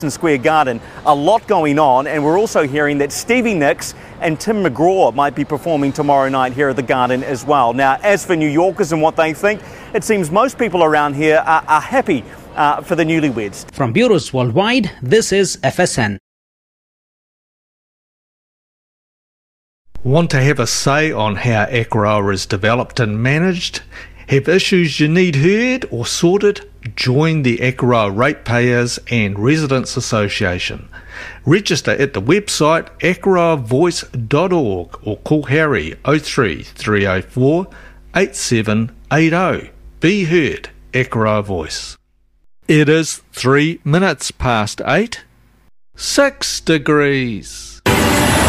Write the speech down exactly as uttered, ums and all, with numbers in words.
Square Garden, a lot going on, and we're also hearing that Stevie Nicks and Tim McGraw might be performing tomorrow night here at the Garden as well. Now, as for New Yorkers and what they think, it seems most people around here are, are happy uh, for the newlyweds. From bureaus worldwide, this is F S N. Want to have a say on how Akaroa is developed and managed? Have issues you need heard or sorted? Join the Akaroa Ratepayers and Residents Association. Register at the website akaroa voice dot org or call Harry oh three, three oh four, eight seven eight oh. Be heard, Akaroa Voice. It is three minutes past eight. Six degrees.